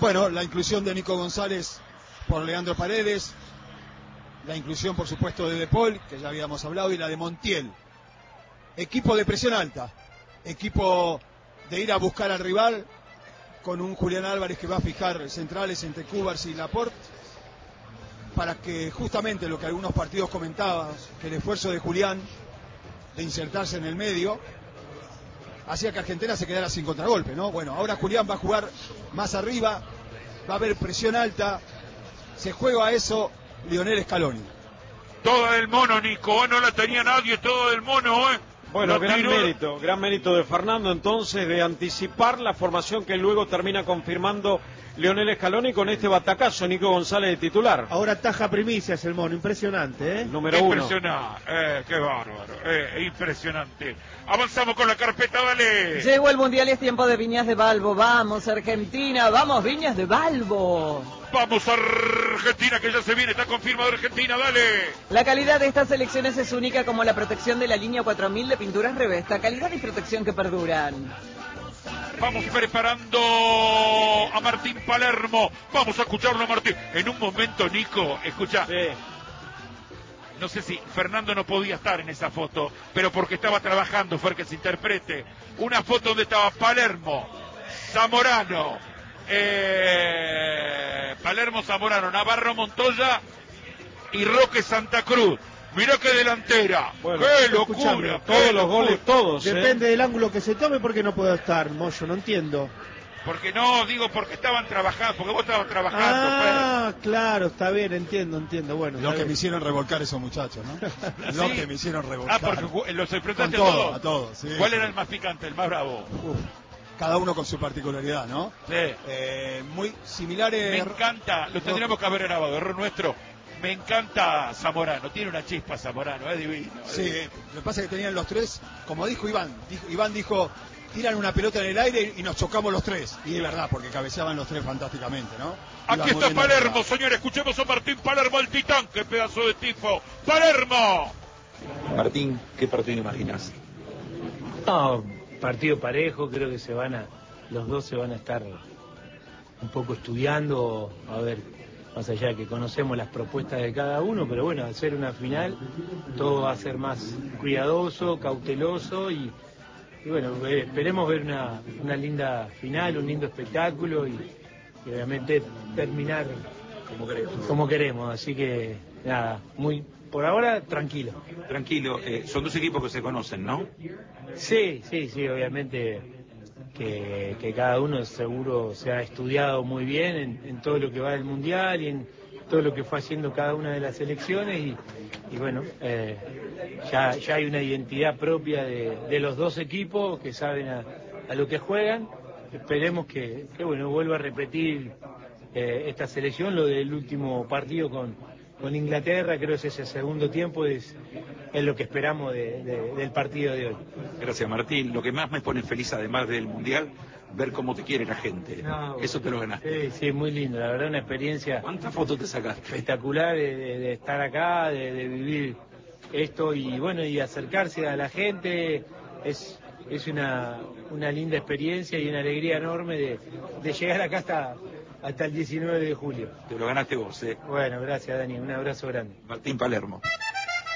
Bueno, la inclusión de Nico González por Leandro Paredes, la inclusión por supuesto de Paul, que ya habíamos hablado, y la de Montiel. Equipo de presión alta, equipo de ir a buscar al rival, con un Julián Álvarez que va a fijar centrales entre Cubars y Laporte, para que justamente lo que algunos partidos comentaban, que el esfuerzo de Julián de insertarse en el medio hacía que Argentina se quedara sin contragolpe, ¿no? Bueno, ahora Julián va a jugar más arriba, va a haber presión alta, se juega a eso Lionel Scaloni. Toda del mono, Nico, no la tenía nadie, todo del mono, Bueno, gran mérito de Fernando entonces de anticipar la formación que luego termina confirmando Lionel Scaloni con este batacazo, Nico González de titular. Ahora taja primicias el mono, impresionante, ¿eh? Número 1. Impresionante, qué bárbaro, impresionante. Avanzamos con la carpeta, dale. Llegó el Mundial y es tiempo de Viñas de Balbo. Vamos, Argentina, vamos, Viñas de Balbo. Vamos a Argentina, que ya se viene, está confirmado Argentina, dale. La calidad de estas selecciones es única, como la protección de la línea 4000 de pinturas Revesta. Calidad y protección que perduran. Vamos preparando a Martín Palermo. Vamos a escucharlo a Martín. En un momento, Nico, escucha. Sí. No sé si Fernando no podía estar en esa foto, pero porque estaba trabajando fue el que se interprete. Una foto donde estaba Palermo, Zamorano, Palermo, Zamorano, Navarro, Montoya y Roque Santa Cruz. Mirá qué delantera, bueno, qué locura. Todos los goles, todos. Depende del ángulo que se tome, porque no puedo estar, Moyo, no entiendo. Porque no, digo, porque estaban trabajando, porque vos estabas trabajando. Ah, claro, está bien, entiendo, bueno. Lo que me hicieron revolcar esos muchachos, ¿no? Lo que me hicieron revolcar. Porque los enfrentaste a todos. Sí, ¿Cuál sí. era el más picante, el más bravo? Cada uno con su particularidad, ¿no? Sí. Muy similares. Me encanta, lo tendríamos que haber grabado, error nuestro. Me encanta Zamorano, tiene una chispa Zamorano, es divino. Sí, lo que pasa es que tenían los tres, como dijo Iván. Iván dijo, tiran una pelota en el aire y nos chocamos los tres. Y es verdad, porque cabeceaban los tres fantásticamente, ¿no? Aquí está Palermo, señores, escuchemos a Martín Palermo, el titán, qué pedazo de tifo. ¡Palermo! Martín, ¿qué partido imaginas? No, partido parejo, creo que los dos se van a estar un poco estudiando, a ver, más allá de que conocemos las propuestas de cada uno, pero bueno, al ser una final, todo va a ser más cuidadoso, cauteloso y bueno, esperemos ver una linda final, un lindo espectáculo y obviamente terminar como queremos, así que nada, por ahora tranquilo. Tranquilo, son dos equipos que se conocen, ¿no? Sí, obviamente que cada uno seguro se ha estudiado muy bien en todo lo que va del Mundial y en todo lo que fue haciendo cada una de las selecciones y bueno, ya hay una identidad propia de los dos equipos que saben a lo que juegan. Esperemos que bueno, vuelva a repetir esta selección, lo del último partido con Inglaterra, creo que ese segundo tiempo es lo que esperamos del partido de hoy. Gracias, Martín. Lo que más me pone feliz, además del Mundial, ver cómo te quiere la gente. Eso te lo ganaste. Sí, muy lindo, la verdad una experiencia. ¿Cuántas fotos te sacaste? Espectacular de estar acá, de vivir esto y bueno, y acercarse a la gente. Es una linda experiencia y una alegría enorme de llegar acá hasta el 19 de julio. Te lo ganaste vos, Bueno, gracias Dani, un abrazo grande. Martín Palermo.